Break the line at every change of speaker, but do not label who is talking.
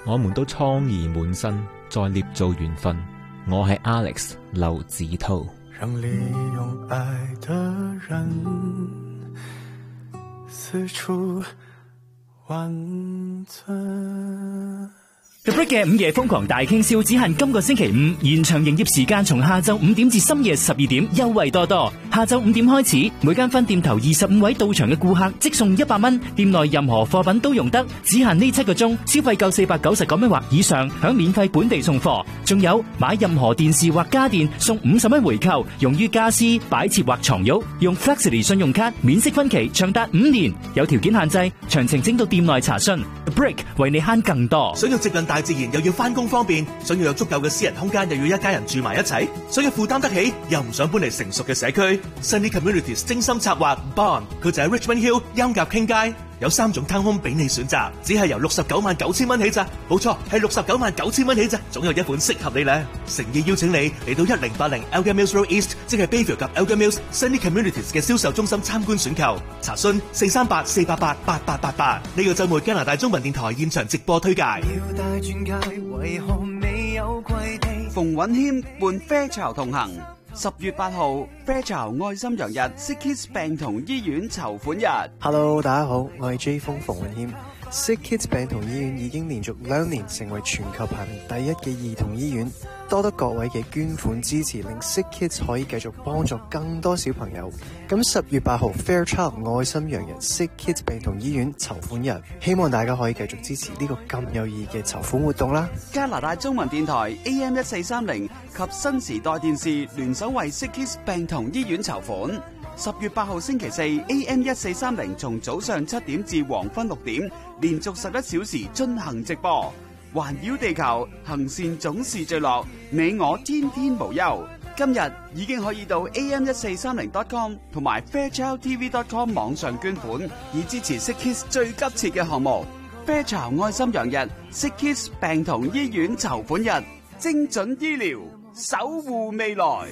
我們都瘡痍滿身，再捏造緣分。我係 Alex 劉子韜。
讓利用愛的人四處玩存。
The Break 嘅午夜瘋狂大傾銷只限今個星期五，現場營業時間從下晝5點至深夜12點，優惠多多。下晝5點開始，每間分店頭25位到場嘅顧客即送100蚊，店內任何貨品都用得，只限呢7個鐘，消費夠490港蚊或以上，享免費本地送貨。仲有買任何電視或家電送50蚊回購，用於家私、擺設或床褥，用 Flexity 信用卡免息分期，長達5年，有條件限制，詳情請到店內查詢。The Break 為你慳更多。
想要接近大自然又要返工方便，想要有足夠嘅私人空間又要一家人住埋一齊，想要負擔得起又唔想搬嚟成熟嘅社區。Sunny Communities 精心策劃 Bond， 佢就喺 Richmond Hill 優甲傾街，有3種 townhome 俾你選擇，只係由699000蚊起咋，冇錯係699000蚊起咋，總有一款適合你咧。誠意邀請你嚟到1080 Elgin Mills Road East， 即係 Bayview 及 Elgin Mills Sunny Communities 嘅銷售中心參觀選購，查詢438-488-8888。呢個週末加拿大中文電台現場直播推介。
馮允謙伴 Fairchild 同行，10月8號 Fairchild 愛心洋日 Sick Kids 病童醫院籌款日。
Hello， 大家好，我係 J 風馮允謙。Sick Kids 病童醫院已經連續2年成為全球排名第1嘅兒童醫院，多得各位嘅捐款支持，令 Sick Kids 可以繼續幫助更多小朋友。咁10月8號 Fairchild 愛心洋人 Sick Kids 病童醫院籌款日，希望大家可以繼續支持呢個咁有意義嘅籌款活動啦。
加拿大中文電台 AM1430及新時代電視聯手為 Sick Kids 病童醫院籌款。10月8號星期四 AM1430 從早上7點至黃昏6點，連續11小時進行直播。環繞地球，行善總是最樂，你我天天無憂。今日已經可以到 am1430.com 同埋 fairchildtv.com 網上捐款，以支持 Sick Kids 最急切嘅項目。Fairchild 愛心洋日 Sick Kids 病童醫院籌款日，精準醫療，守護未來。